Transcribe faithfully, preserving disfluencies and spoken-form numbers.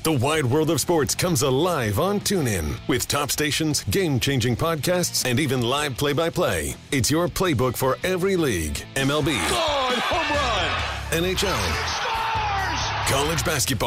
The wide world of sports comes alive on TuneIn with top stations, game-changing podcasts, and even live play-by-play. It's your playbook for every league. M L B, Gone, home run, N H L, scores! college basketball.